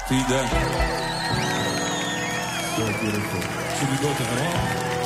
Fida. So beautiful. Should we go to Iraq?